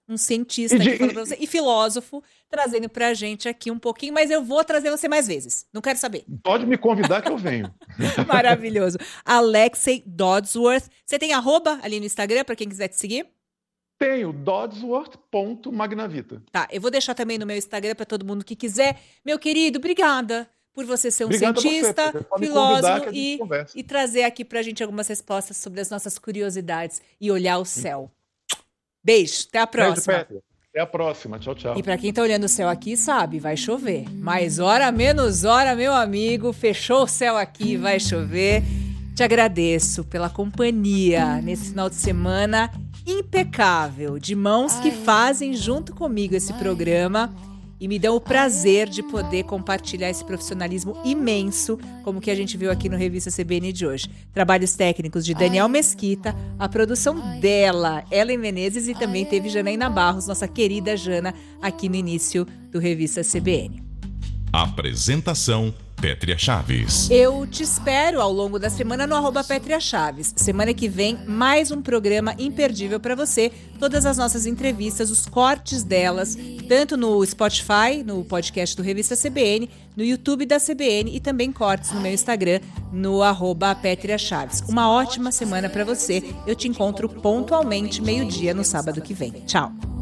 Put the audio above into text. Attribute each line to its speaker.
Speaker 1: um cientista aqui falando pra você, e filósofo, trazendo pra gente aqui um pouquinho, mas eu vou trazer você mais vezes. Não quero saber.
Speaker 2: Pode me convidar que eu venho.
Speaker 1: Maravilhoso. Alexei Dodsworth. Você tem arroba ali no Instagram para quem quiser te seguir?
Speaker 2: Tenho dodsworth.magnavita.
Speaker 1: Tá, eu vou deixar também no meu Instagram para todo mundo que quiser. Meu querido, obrigada por você ser um
Speaker 2: Obrigado a você.
Speaker 1: cientista,
Speaker 2: Pode me convidar
Speaker 1: filósofo
Speaker 2: que a gente conversa.
Speaker 1: e trazer aqui pra gente algumas respostas sobre as nossas curiosidades e olhar o céu. Beijo, até a
Speaker 2: Beijo,
Speaker 1: próxima.
Speaker 2: Pétria. Até a próxima. Tchau, tchau.
Speaker 1: E para quem tá olhando o céu aqui, sabe, vai chover. Mais hora, menos hora, meu amigo, fechou o céu aqui, vai chover. Te agradeço pela companhia nesse final de semana impecável, de mãos que fazem junto comigo esse programa e me dão o prazer de poder compartilhar esse profissionalismo imenso, como que a gente viu aqui no Revista CBN de hoje. Trabalhos técnicos de Daniel Mesquita, a produção dela, Ellen Menezes, e também teve Janaína Barros, nossa querida Jana, aqui no início do Revista CBN.
Speaker 3: Apresentação: Pétria Chaves.
Speaker 1: Eu te espero ao longo da semana no @Pétria Chaves. Semana que vem, mais um programa imperdível para você. Todas as nossas entrevistas, os cortes delas, tanto no Spotify, no podcast do Revista CBN, no YouTube da CBN e também cortes no meu Instagram, no @Pétria Chaves. Uma ótima semana para você. Eu te encontro pontualmente meio-dia no sábado que vem. Tchau.